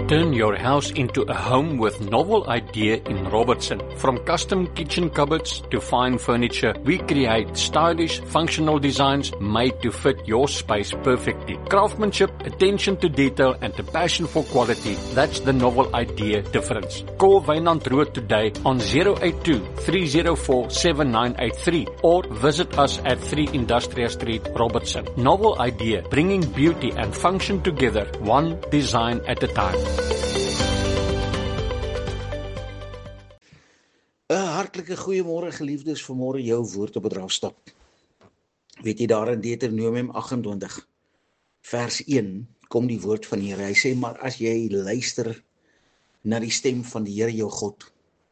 Turn your house into a home with novel idea in Robertson. From custom kitchen cupboards to fine furniture, we create stylish, functional designs made to fit your space perfectly. Craftsmanship, attention to detail, and a passion for quality, that's the novel idea difference. Call Wynand Rood today on 082-304-7983 or visit us at 3 Industrial Street, Robertson. Novel idea, bringing beauty and function together, one design at a time. 'n Hartlike goeiemôre geliefdes, vanmôre jou woord op 'n draafstap. Weet jy, daar in Deuteronomium 28 vers 1 kom die woord van die Here. Hy sê, maar as jy luister na die stem van die Here jou God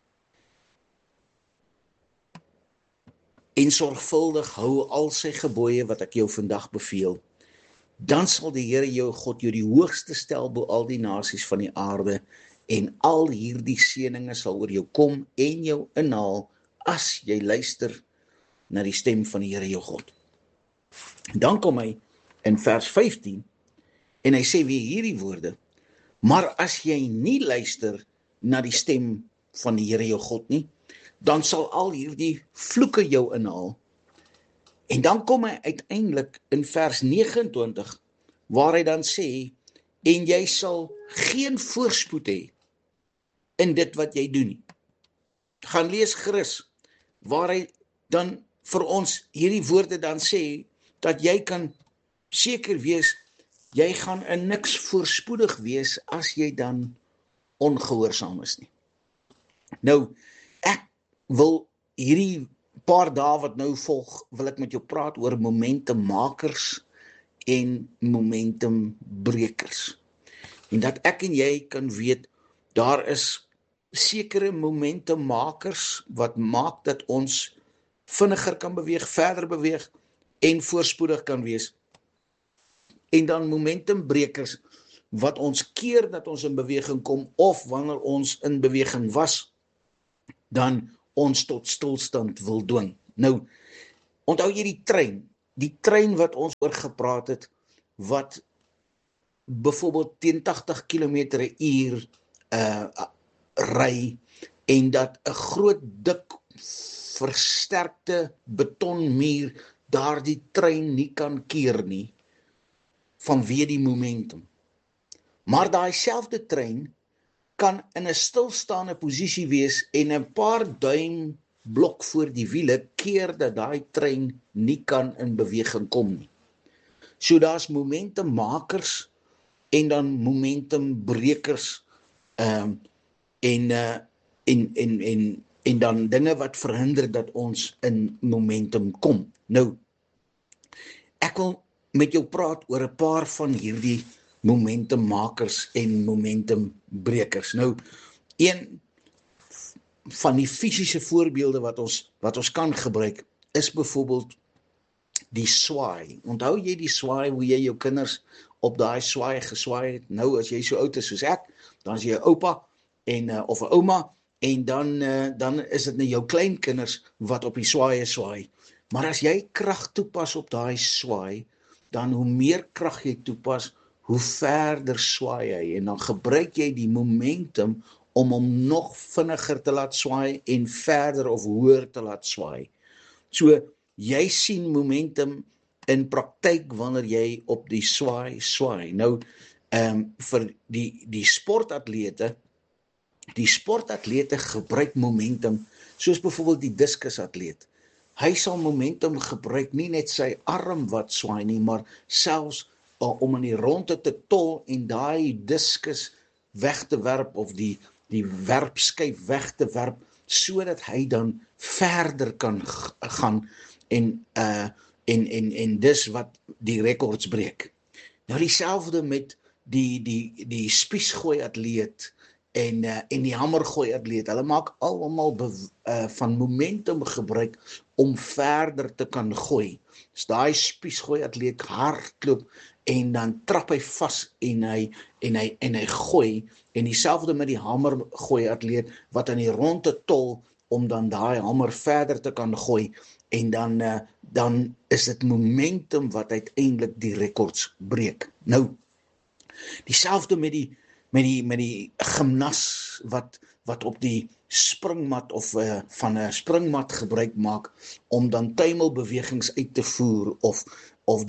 en sorgvuldig hou al sy gebooie wat ek jou vandag beveel, dan sal die Here jou God jou die hoogste stel bo al die nasies van die aarde, en al hierdie seëninge sal oor jou kom en jou inhaal as jy luister na die stem van die Here jou God. Dan kom hy in vers 15 en hy sê weer hierdie woorde, maar as jy nie luister na die stem van die Here jou God nie, dan sal al hierdie vloeke jou inhaal. En dan kom hy uiteindelik in vers 29, waar hy dan sê, en jy sal geen voorspoed hê in dit wat jy doen nie. Gaan lees gerus, waar hy dan vir ons hierdie woorde dan sê, dat jy kan seker wees, jy gaan in niks voorspoedig wees, as jy dan ongehoorsaam is nie. Nou, ek wil hierdie paar dae wat nou volg, wil ek met jou praat oor momentummakers en momentumbrekers. En dat ek en jy kan weet, daar is sekere momentummakers wat maak dat ons vinniger kan beweeg, verder beweeg en voorspoedig kan wees. En dan momentumbrekers wat ons keer dat ons in beweging kom, of wanneer ons in beweging was, dan ons tot stilstand wil dwing. Nou, onthou jy die trein wat ons oor gepraat het, wat byvoorbeeld teen 80 km/h ry, en dat 'n groot dik versterkte betonmuur daardie trein nie kan keer nie, vanweë die momentum. Maar daai selfde trein kan in 'n stilstaande posisie wees en 'n paar duim blok voor die wiele keer dat daai trein nie kan in beweging kom nie. So daar's momentummakers en dan momentumbrekers en dan dinge wat verhinder dat ons in momentum kom. Nou, ek wil met jou praat oor 'n paar van hierdie momentummakers en momentumbrekers. Nou, een van die fisiese voorbeelde wat ons kan gebruik, is byvoorbeeld die swaai. Onthou jy die swaai, hoe jy jou kinders op daai swaai geswaai het? Nou, as jy so oud is soos ek, dan is jy 'n oupa of 'n ouma, en dan is dit nou jou kleinkinders wat op die swaai swaai. Maar as jy krag toepas op daai swaai, dan hoe meer krag jy toepas, hoe verder swaai hy, en dan gebruik jy die momentum om hom nog vinniger te laat swaai en verder of hoër te laat swaai. So, jy sien momentum in praktyk wanneer jy op die swaai. Nou, vir die sportatlete gebruik momentum, soos byvoorbeeld die diskusatleet. Hy sal momentum gebruik, nie net sy arm wat swaai nie, maar selfs om in die ronde te tol en daai diskus weg te werp, of die werpskyf weg te werp, sodat hy dan verder kan gaan en dis wat die rekords breek. Nou dieselfde met die spiesgooi atleet en die hamergooi atleet. Hulle maak almal van momentum gebruik om verder te kan gooi. Dus daai spiesgooi atleet hardloop en dan trap hy vas en hy gooi, en dieselfde met die hamergooi atleet wat aan die ronde tol om dan daai hamer verder te kan gooi, en dan is dit momentum wat uiteindelik die rekords breek. Nou, dieselfde met die gimnas wat op die springmat of van 'n springmat gebruik maak om dan tuimelbewegings uit te voer of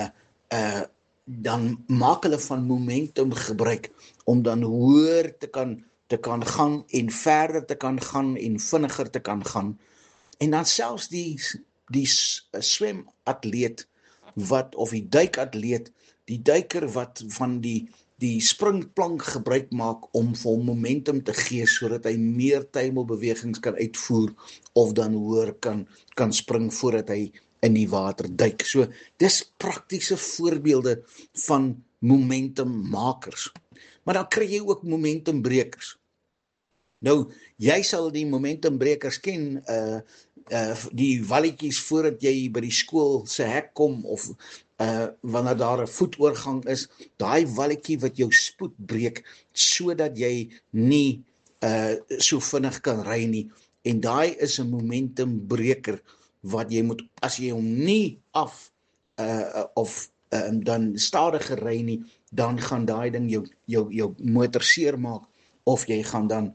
dan maak hulle van momentum gebruik om dan hoër te kan gaan en verder te kan gaan en vinniger te kan gaan. En dan selfs die swematleet of die duikatleet, die duiker wat van die springplank gebruik maak om vir hom momentum te gee sodat hy meer tuimelbewegings kan uitvoer of dan hoër kan spring voordat hy in die water duik. So dis praktiese voorbeelde van momentummakers. Maar dan kry jy ook momentumbrekers. Nou, jy sal die momentumbrekers ken, die walletjies voordat jy by die skool se hek kom of wanneer daar 'n voetoorgang is, daai walletjie wat jou spoed breek sodat jy nie so vinnig kan ry nie. En daai is 'n momentumbreker wat jy moet, as jy hom nie dan stadiger ry nie, dan gaan daai ding jou motor seermaak of jy gaan dan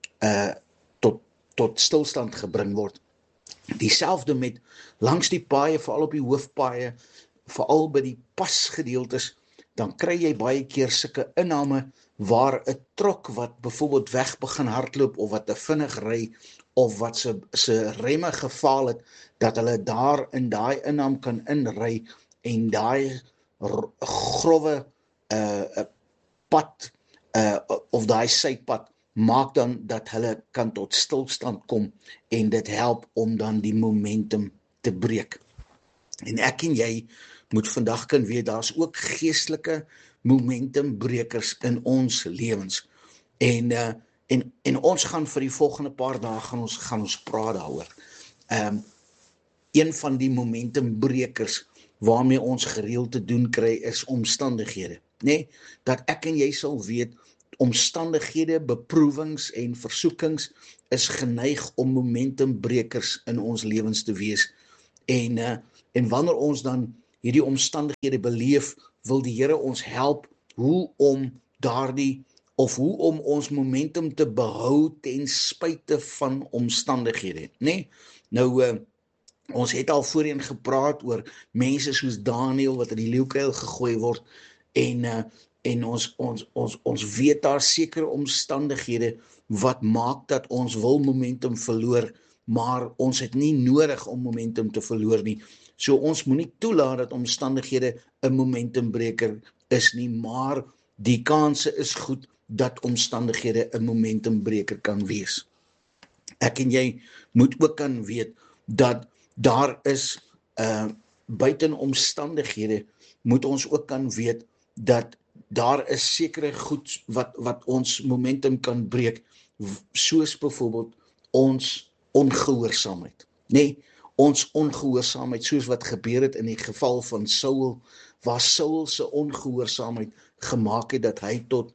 tot stilstand gebring word. Dieselfde met langs die paaie, veral op die hoofpaaie, veral by die pasgedeeltes, dan kry jy baie keer sulke inname waar 'n trok wat byvoorbeeld weg begin hardloop of wat te vinnig ry of wat se remme gefaal het, dat hulle daar in daai innam kan inry en daai growwe pad of daai sypad maak dan dat hulle kan tot stilstand kom en dit help om dan die momentum te breek. En ek en jy moet vandag kan weet, daar's ook geestelike momentumbrekers in ons lewens. En ons gaan vir die volgende paar dae gaan ons praat daaroor. Een van die momentumbrekers waarmee ons gereeld te doen kry is omstandighede, nê? Dat ek en jy sal weet, omstandighede, beproewings en versoekings is geneig om momentumbrekers in ons lewens te wees. En wanneer ons dan hierdie omstandighede beleef, wil die Here ons help hoe om ons momentum te behou ten spyte van omstandighede, nê? Nou, ons het al voorheen gepraat oor mense soos Daniël wat in die leeukuil gegooi word en ons weet daar sekere omstandighede wat maak dat ons wil momentum verloor, maar ons het nie nodig om momentum te verloor nie. So ons moenie toelaat dat omstandighede 'n momentumbreker is nie, maar die kanse is goed dat omstandighede 'n momentumbreker kan wees. Ek en jy moet ook kan weet dat daar is buiten omstandighede moet ons ook kan weet dat daar is sekere goed wat ons momentum kan breek, soos byvoorbeeld ons ongehoorsaamheid. Nee, ons ongehoorsaamheid, soos wat gebeur het in die geval van Saul, waar Saul se ongehoorsaamheid gemaak het dat hy tot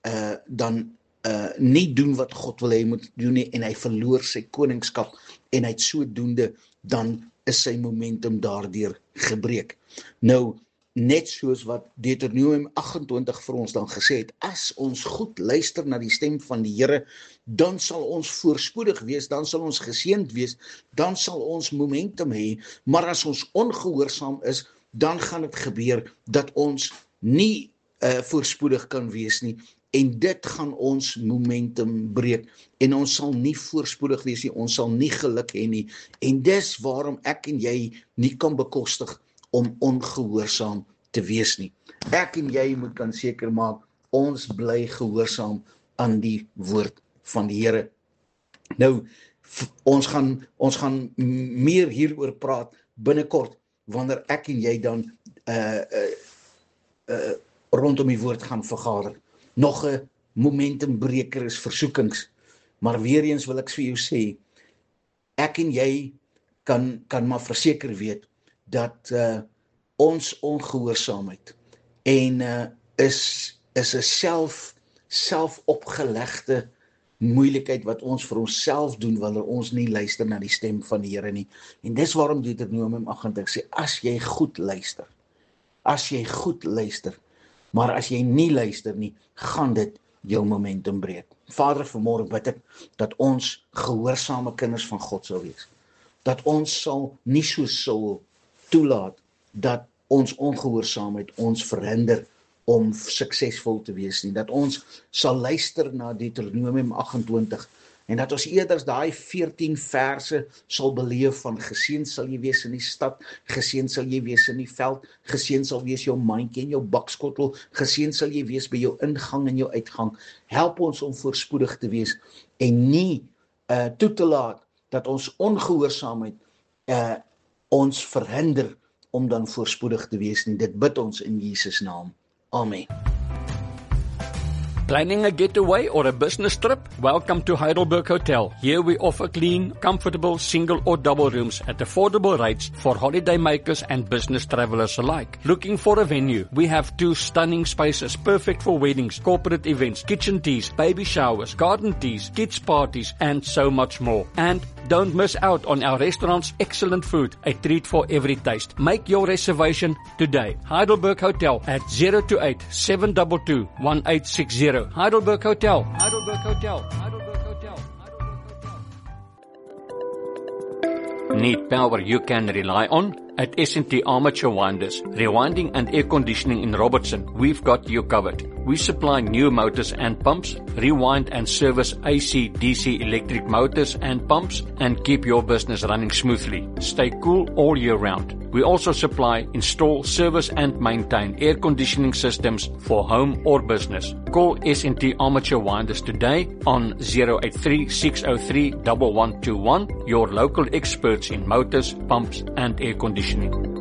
nie doen wat God wil hy moet doen nie, en hy verloor sy koningskap, en hy het sodoende dan is sy momentum daardeur gebreek. Nou, net soos wat Deuteronomium 28 vir ons dan gesê het, as ons goed luister na die stem van die Here, dan sal ons voorspoedig wees, dan sal ons geseënd wees, dan sal ons momentum hê, maar as ons ongehoorsaam is, dan gaan dit gebeur dat ons nie voorspoedig kan wees nie, en dit gaan ons momentum breek, en ons sal nie voorspoedig wees nie, ons sal nie geluk hê nie, en dis waarom ek en jy nie kan bekostig om ongehoorsaam te wees nie. Ek en jy moet kan seker maak, ons bly gehoorsaam aan die woord van die Here. Nou, ons gaan meer hieroor praat binnekort, wanneer ek en jy dan rondom die woord gaan vergader. Nog 'n momentumbreker is versoekings, maar weer eens wil ek vir jou sê, ek en jy kan maar verseker weet, dat ons ongehoorsaamheid is 'n selfopgelegde moeilikheid wat ons vir onsself doen wanneer ons nie luister na die stem van die Here nie. En dis waarom Deuteronomium 28 sê, as jy goed luister, maar as jy nie luister nie, gaan dit jou momentum breek. Vader, vanmôre bid ek dat ons gehoorsame kinders van God sal wees. Dat ons sal nie so sou toelaat dat ons ongehoorsaamheid ons verhinder om suksesvol te wees nie. Dat ons sal luister na Deuteronomium 28 en dat ons eerder daai 14 verse sal beleef van geseën sal jy wees in die stad, geseën sal jy wees in die veld, geseën sal wees jou mandjie en jou bakskottel, geseën sal jy wees by jou ingang en jou uitgang. Help ons om voorspoedig te wees en nie toe te laat dat ons ongehoorsaamheid ons verhinder om dan voorspoedig te wees nie. Dit bid ons in Jesus naam. Amen. Planning a getaway or a business trip? Welcome to Heidelberg Hotel. Here we offer clean, comfortable, single or double rooms at affordable rates for holiday makers and business travelers alike. Looking for a venue? We have 2 stunning spaces perfect for weddings, corporate events, kitchen teas, baby showers, garden teas, kids parties and so much more. And don't miss out on our restaurant's excellent food, a treat for every taste. Make your reservation today. Heidelberg Hotel at 028-722-1860. Heidelberg Hotel. Heidelberg Hotel. Heidelberg Hotel. Heidelberg Hotel. Need power you can rely on? At S&T Armature Winders, rewinding and air conditioning in Robertson, we've got you covered. We supply new motors and pumps, rewind and service AC, DC electric motors and pumps, and keep your business running smoothly. Stay cool all year round. We also supply, install, service and maintain air conditioning systems for home or business. Call S&T Armature Winders today on 083-603-1121, your local experts in motors, pumps and air conditioning.